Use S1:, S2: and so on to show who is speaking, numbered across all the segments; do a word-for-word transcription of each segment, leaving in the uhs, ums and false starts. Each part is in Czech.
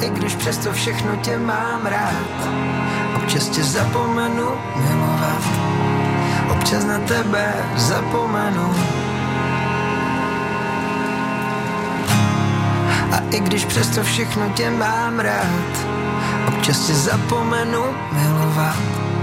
S1: i když přesto všechno tě mám rád, občas tě zapomenu milovat, občas na tebe zapomenu. A i když přesto všechno tě mám rád, občas tě zapomenu milovat,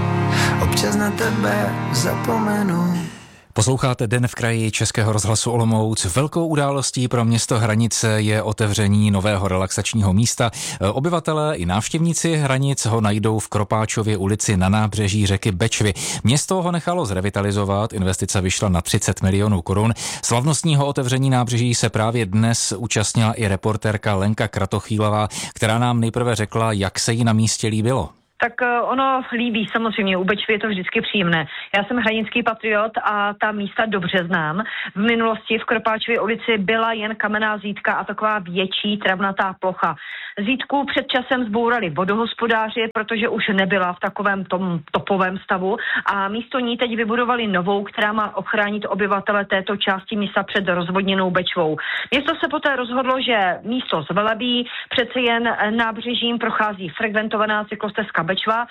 S1: občas na tebe zapomenu.
S2: Posloucháte Den v kraji Českého rozhlasu Olomouc. Velkou událostí pro město Hranice je otevření nového relaxačního místa. Obyvatelé i návštěvníci Hranic ho najdou v Kropáčově ulici na nábřeží řeky Bečvy. Město ho nechalo zrevitalizovat, investice vyšla na třicet milionů korun. Slavnostního otevření nábřeží se právě dnes účastnila i reportérka Lenka Kratochvílová, která nám nejprve řekla, jak se jí na místě líbilo.
S3: Tak ono líbí samozřejmě, u Bečvy je to vždycky příjemné. Já jsem hranický patriot a ta místa dobře znám. V minulosti v Kropáčově ulici byla jen kamenná zídka a taková větší travnatá plocha. Zídku před časem zbourali vodohospodáři, protože už nebyla v takovém tom topovém stavu a místo ní teď vybudovali novou, která má ochránit obyvatele této části města před rozvodněnou Bečvou. Město se poté rozhodlo, že místo zvelebí, přece jen nábřežím prochází frekventovaná cyklostezka Bečva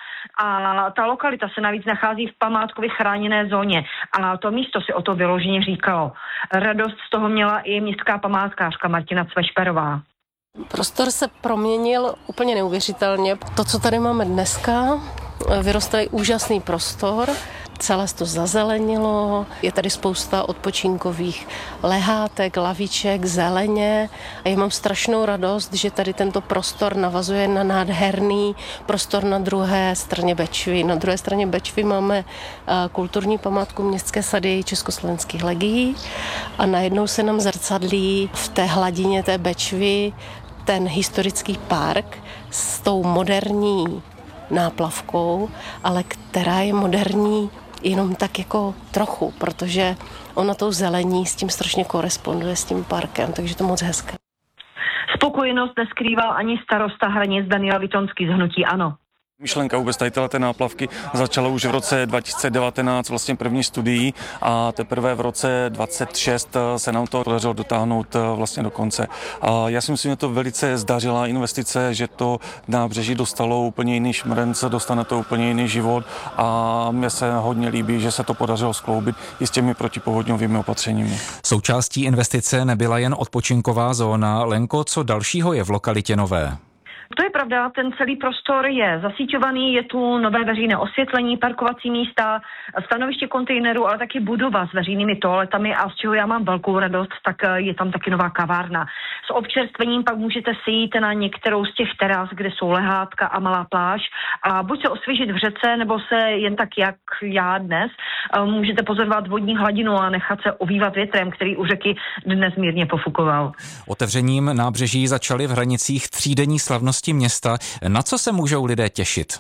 S3: a ta lokalita se navíc nachází v památkově chráněné zóně a to místo si o to vyloženě říkalo. Radost z toho měla i městská památkářka Martina Cvešperová.
S4: Prostor se proměnil úplně neuvěřitelně. To, co tady máme dneska, vyrostl úžasný prostor, celé to zazelenilo, je tady spousta odpočinkových lehátek, laviček, zeleně a já mám strašnou radost, že tady tento prostor navazuje na nádherný prostor na druhé straně Bečvy. Na druhé straně Bečvy máme kulturní památku Městské sady československých legií a najednou se nám zrcadlí v té hladině té Bečvy ten historický park s tou moderní náplavkou, ale která je moderní jenom tak jako trochu, protože ona tou zelení s tím strašně koresponduje s tím parkem, takže to moc hezké.
S3: Spokojenost neskrýval ani starosta Hranic Daniel Vitonský z hnutí ANO.
S5: Myšlenka vůbec tady té náplavky začala už v roce dva tisíce devatenáct vlastně první studií a teprve v roce dvacet šest se nám to podařilo dotáhnout vlastně do konce. A já si myslím, že to velice zdařila investice, že to nábřeží dostalo úplně jiný šmrnc, dostane to úplně jiný život a mně se hodně líbí, že se to podařilo skloubit i s těmi protipovodňovými opatřeními.
S2: Součástí investice nebyla jen odpočinková zóna. Lenko, co dalšího je v lokalitě nové?
S3: To je pravda, ten celý prostor je zasíťovaný, je tu nové veřejné osvětlení, parkovací místa, stanoviště kontejnerů, ale taky budova s veřejnými toaletami a z čeho já mám velkou radost, tak je tam taky nová kavárna. S občerstvením pak můžete si jít na některou z těch teras, kde jsou lehátka a malá pláž a buď se osvěžit v řece, nebo se jen tak jak já dnes můžete pozorovat vodní hladinu a nechat se ovývat větrem, který u řeky dnes mírně pofukoval.
S2: Otevřením nábřeží začaly v Hranicích třídenní slavnosti města. Na co se můžou lidé těšit?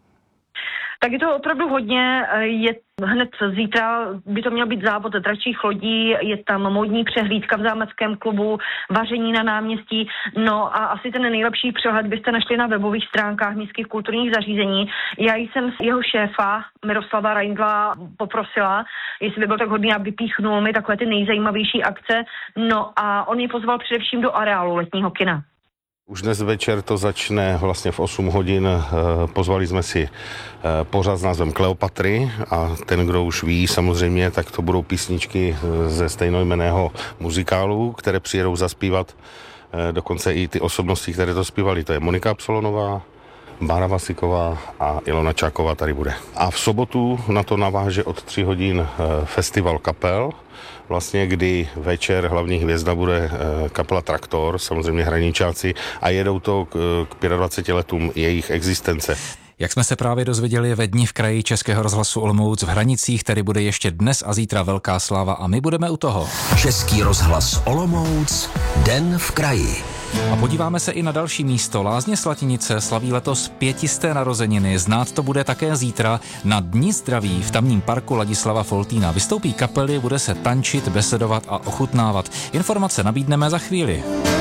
S3: Tak je to opravdu hodně. Je hned zítra by to měl být závod dračích lodí, je tam módní přehlídka v zámeckém klubu, vaření na náměstí. No a asi ten nejlepší přehled byste našli na webových stránkách městských kulturních zařízení. Já jsem jeho šéfa Miroslava Reindla poprosila, jestli by byl tak hodný, aby vypíchnul mi takové ty nejzajímavější akce. No a on ji pozval především do areálu letního kina.
S6: Už dnes večer to začne vlastně v osm hodin. Pozvali jsme si pořad s názvem Kleopatry a ten, kdo už ví samozřejmě, tak to budou písničky ze stejnojmenného muzikálu, které přijedou zaspívat. Dokonce i ty osobnosti, které to zpívali, to je Monika Absolonová, Bára Vasiková a Ilona Čáková tady bude. A v sobotu na to naváže od tři hodin festival kapel, vlastně kdy večer hlavní hvězda bude kapela Traktor, samozřejmě Hraničáci, a jedou to k dvaceti pěti letům jejich existence.
S2: Jak jsme se právě dozvěděli, ve dni v kraji Českého rozhlasu Olomouc v Hranicích tady bude ještě dnes a zítra velká sláva a my budeme u toho.
S7: Český rozhlas Olomouc, Den v kraji.
S2: A podíváme se i na další místo. Lázně Slatinice slaví letos pětisté narozeniny. Znát to bude také zítra na Dni zdraví v tamním parku Ladislava Foltýna. Vystoupí kapely, bude se tančit, besedovat a ochutnávat. Informace nabídneme za chvíli.